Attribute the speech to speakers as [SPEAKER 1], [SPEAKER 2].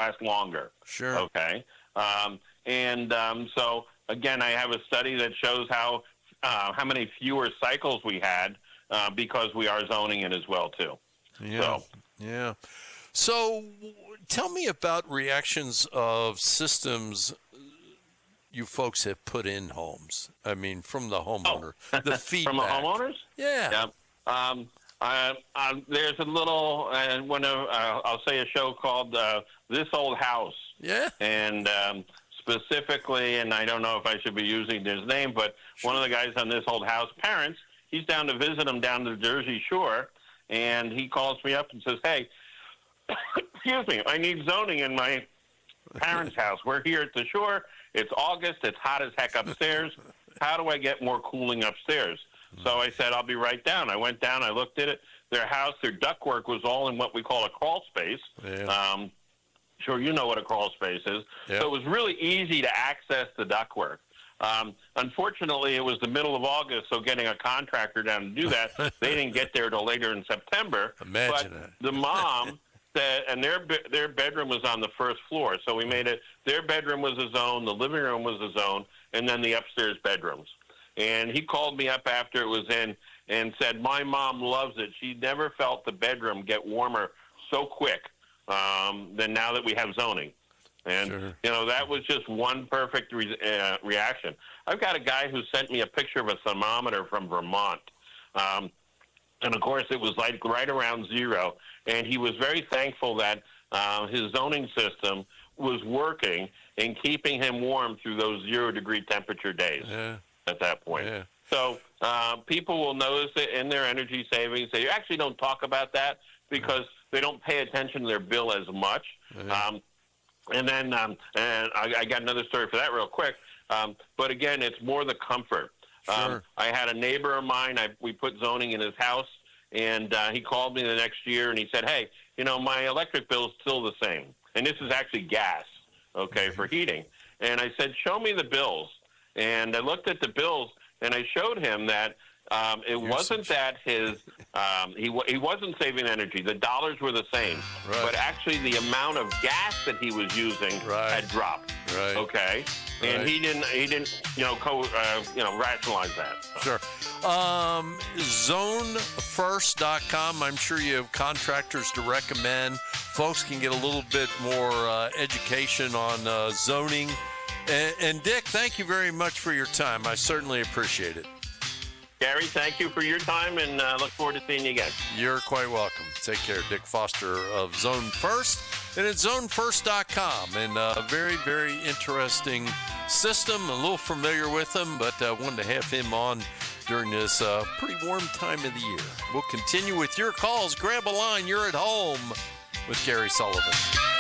[SPEAKER 1] last longer.
[SPEAKER 2] Sure.
[SPEAKER 1] Okay. So again, I have a study that shows how many fewer cycles we had because we are zoning it as well too.
[SPEAKER 2] Yeah. Yeah. So tell me about reactions of systems you folks have put in homes. I mean, from the homeowner, the feedback.
[SPEAKER 1] From the homeowners?
[SPEAKER 2] Yeah.
[SPEAKER 1] There's a little, I'll say a show called This Old House.
[SPEAKER 2] Yeah.
[SPEAKER 1] And specifically, and I don't know if I should be using his name, but one of the guys on This Old House, parents, he's down to visit them down to the Jersey Shore, and he calls me up and says, hey, excuse me, I need zoning in my parents' house. We're here at the shore. It's August. It's hot as heck upstairs. How do I get more cooling upstairs? So I said, I'll be right down. I went down. I looked at it. Their house, their ductwork was all in what we call a crawl space.
[SPEAKER 2] Yeah.
[SPEAKER 1] Sure, you know what a crawl space is.
[SPEAKER 2] Yep.
[SPEAKER 1] So it was really easy to access the ductwork. Unfortunately, it was the middle of August, so getting a contractor down to do that, they didn't get there till later in September.
[SPEAKER 2] Imagine
[SPEAKER 1] but
[SPEAKER 2] that.
[SPEAKER 1] The mom said, and their bedroom was on the first floor, so we made it. Their bedroom was a zone, the living room was a zone, and then the upstairs bedrooms. And he called me up after it was in and said, my mom loves it. She never felt the bedroom get warmer so quick than now that we have zoning. And,
[SPEAKER 2] Sure.
[SPEAKER 1] That was just one perfect reaction. I've got a guy who sent me a picture of a thermometer from Vermont. And, of course, it was like right around zero. And he was very thankful that his zoning system was working and keeping him warm through those 0-degree temperature days at that point.
[SPEAKER 2] Yeah.
[SPEAKER 1] So people will notice it in their energy savings. They actually don't talk about that because they don't pay attention to their bill as much. And I got another story for that real quick. But again, it's more the comfort.
[SPEAKER 2] Sure.
[SPEAKER 1] I had a neighbor of mine. We put zoning in his house, and he called me the next year, and he said, hey, my electric bill is still the same. And this is actually gas, for heating. And I said, show me the bills. And I looked at the bills, and I showed him that it wasn't that he wasn't saving energy. The dollars were the same, but actually the amount of gas that he was using had dropped.
[SPEAKER 2] Right.
[SPEAKER 1] Okay, and he didn't rationalize that.
[SPEAKER 2] Sure. Zonefirst.com. I'm sure you have contractors to recommend. Folks can get a little bit more education on zoning. And Dick, thank you very much for your time. I certainly appreciate it.
[SPEAKER 1] Gary, thank you for your time, and look forward to seeing you again.
[SPEAKER 2] You're quite welcome. Take care. Dick Foster of Zone First, and it's zonefirst.com. And a very, very interesting system. A little familiar with him, but wanted to have him on during this pretty warm time of the year. We'll continue with your calls. Grab a line. You're at home with Gary Sullivan.